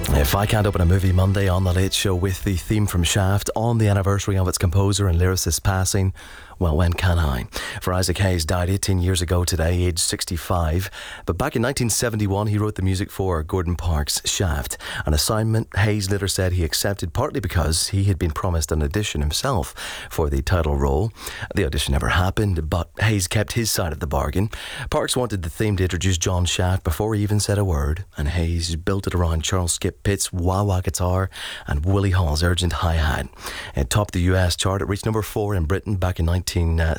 If I can't open a movie Monday on The Late Show with the theme from Shaft on the anniversary of its composer and lyricist passing, well, when can I? For Isaac Hayes died 18 years ago today, aged 65. But back in 1971, he wrote the music for Gordon Parks' Shaft, an assignment Hayes later said he accepted partly because he had been promised an audition himself for the title role. The audition never happened, but Hayes kept his side of the bargain. Parks wanted the theme to introduce John Shaft before he even said a word, and Hayes built it around Charles Skip Pitt's wah-wah guitar and Willie Hall's urgent hi-hat. It topped the US chart. It reached number 4 in Britain back in